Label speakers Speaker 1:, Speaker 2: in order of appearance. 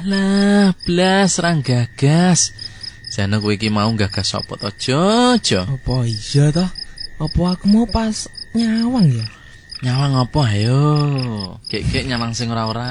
Speaker 1: Alah, blas serang gagas. Jane kowe iki mau gagas sapa to, Jo?
Speaker 2: Apa iya toh? Apa aku mau pas nyawang ya?
Speaker 1: Nyawang apa ayo? Gek-gek nyawang sing ora-ora.